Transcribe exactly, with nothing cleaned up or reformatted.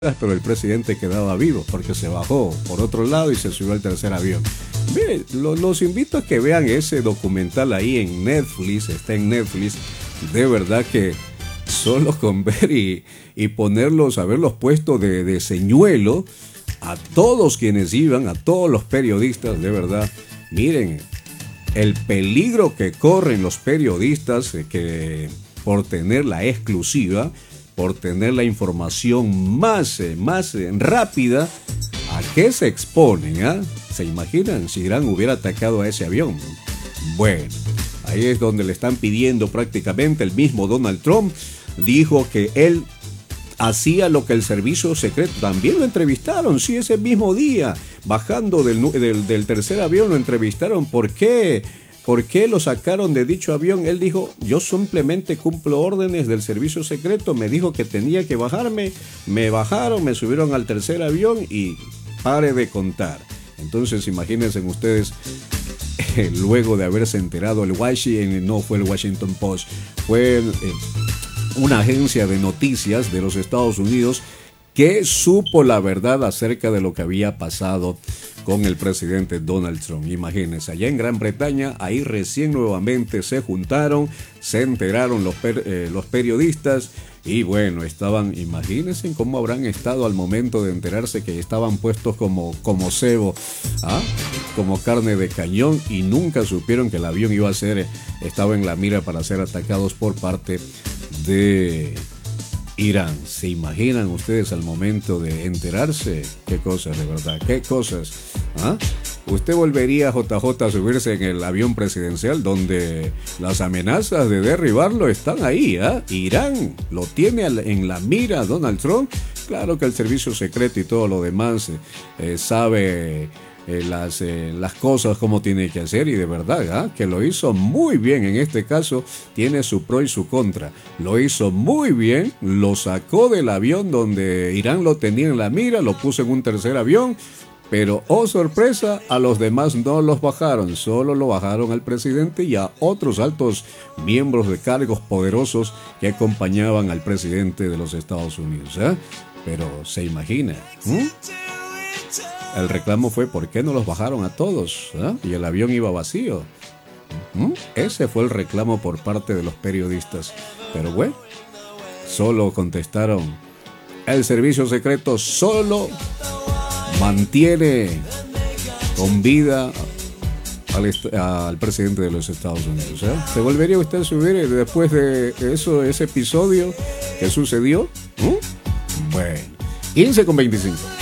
pero el presidente quedaba vivo porque se bajó por otro lado y se subió al tercer avión. Mire, lo, los invito a que vean ese documental ahí en Netflix, está en Netflix. De verdad que solo con ver y, y ponerlos, haberlos puesto de, de señuelo a todos quienes iban, a todos los periodistas, de verdad, miren el peligro que corren los periodistas eh, que por tener la exclusiva, por tener la información más, eh, más eh, rápida, ¿a qué se exponen? ¿eh? ¿Se imaginan si Irán hubiera atacado a ese avión? Bueno, ahí es donde le están pidiendo prácticamente. El mismo Donald Trump dijo que él hacía lo que el servicio secreto, también lo entrevistaron, sí, ese mismo día, bajando del, del, del tercer avión lo entrevistaron. ¿Por qué? ¿Por qué lo sacaron de dicho avión? Él dijo, yo simplemente cumplo órdenes del servicio secreto, me dijo que tenía que bajarme, me bajaron, me subieron al tercer avión y pare de contar. Entonces imagínense ustedes, eh, luego de haberse enterado el Washington, no fue el Washington Post, fue eh, una agencia de noticias de los Estados Unidos que supo la verdad acerca de lo que había pasado con el presidente Donald Trump. Imagínense, allá en Gran Bretaña, ahí recién nuevamente se juntaron, se enteraron los, per, eh, los periodistas y bueno, estaban, imagínense cómo habrán estado al momento de enterarse que estaban puestos como, como cebo, ¿ah? como carne de cañón, y nunca supieron que el avión iba a ser, estaba en la mira para ser atacados por parte de Irán. ¿Se imaginan ustedes al momento de enterarse? Qué cosas, de verdad, qué cosas. ¿Ah? ¿Usted volvería, J J, a subirse en el avión presidencial donde las amenazas de derribarlo están ahí? ¿eh? Irán lo tiene en la mira Donald Trump. Claro que el servicio secreto y todo lo demás eh, sabe eh, las, eh, las cosas como tiene que hacer, y de verdad ¿eh? que lo hizo muy bien. En este caso tiene su pro y su contra. Lo hizo muy bien, lo sacó del avión donde Irán lo tenía en la mira, lo puso en un tercer avión. Pero, oh sorpresa, a los demás no los bajaron, solo lo bajaron al presidente y a otros altos miembros de cargos poderosos que acompañaban al presidente de los Estados Unidos. ¿eh? Pero, ¿se imagina? ¿Mm? El reclamo fue, ¿por qué no los bajaron a todos? ¿eh? Y el avión iba vacío. ¿Mm? Ese fue el reclamo por parte de los periodistas. Pero, bueno, solo contestaron, el servicio secreto solo mantiene con vida al, al presidente de los Estados Unidos. ¿eh? ¿Se volvería usted a subir después de eso, ese episodio que sucedió? ¿Mm? Bueno, quince con veinticinco.